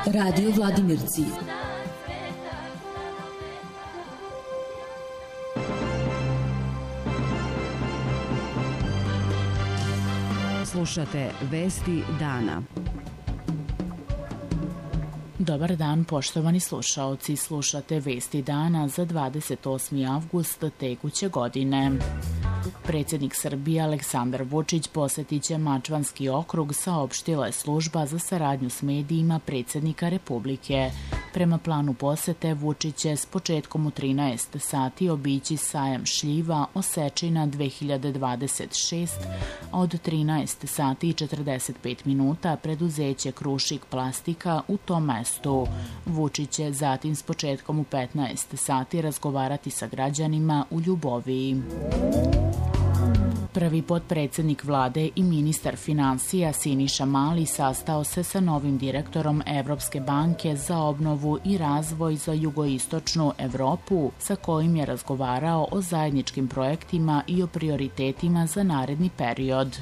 Radio Vladimirci. Slušate Vesti dana. Dobar dan, poštovani slušaoci. Slušate Vesti dana za 28. avgust tekuće godine. Predsjednik Srbije Aleksandar Vučić posetit će Mačvanski okrug, saopštila je služba za saradnju s medijima predsjednika Republike. Prema planu posete, Vučić će s početkom u 13 sati obići sajam šljiva Osečina 2026, a od 13 sati i 45 minuta preduzeće Krušik plastika u tom mestu. Vučić će zatim s početkom u 15 sati razgovarati sa građanima u Ljuboviji. Prvi potpredsjednik vlade i ministar finansija Siniša Mali sastao se sa novim direktorom Evropske banke za obnovu i razvoj za jugoistočnu Evropu, sa kojim je razgovarao o zajedničkim projektima i o prioritetima za naredni period.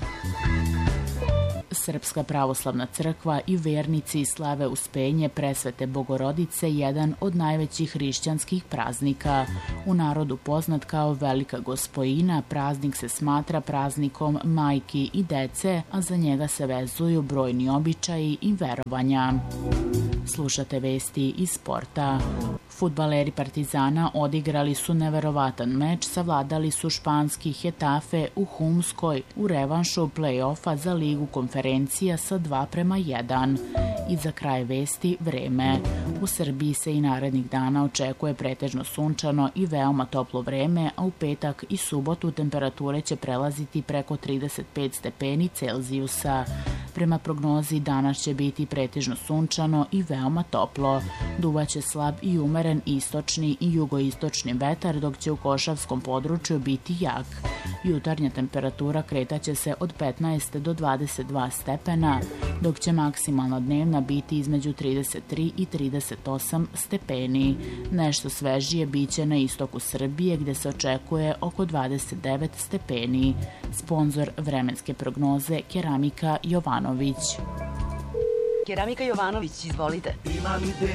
Srpska pravoslavna crkva i vernici slave Uspenje Presvete Bogorodice, jedan od najvećih hrišćanskih praznika. U narodu poznat kao Velika Gospojina, praznik se smatra praznikom majki i dece, a za njega se vezuju brojni običaji i verovanja. Slušate vesti iz sporta. Fudbaleri Partizana odigrali su neverovatan meč, savladali su španski Hetafe u Humskoj u revanšu play-offa za Ligu konferencija sa 2:1. I za kraj vesti vreme. U Srbiji se i narednih dana očekuje pretežno sunčano i veoma toplo vreme, a u petak i subotu temperature će prelaziti preko 35 stepeni Celzijusa. Prema prognozi danas će biti pretežno sunčano i veoma toplo. Duvaće slab i umeren istočni i jugoistočni vetar, dok će u Košavskom području biti jak. Jutarnja temperatura kretaće se od 15 do 22 stepena, dok će maksimalna dnevna biti između 33 i 38 stepeni. Nešto svežije biće na istoku Srbije, gde se očekuje oko 29 stepeni. Sponzor vremenske prognoze Keramika Jovanović. Keramika Jovanović, izvolite.